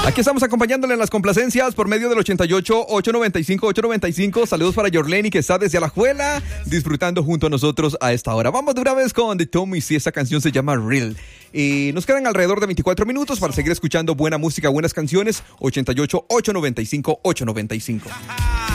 Aquí estamos acompañándole en las complacencias por medio del 88-895-895. Saludos para Yorleni, que está desde Alajuela disfrutando junto a nosotros a esta hora. Vamos de una vez con The Tommys y esta canción se llama Real. Nos quedan alrededor de 24 minutos para seguir escuchando buena música, buenas canciones. 88-895-895.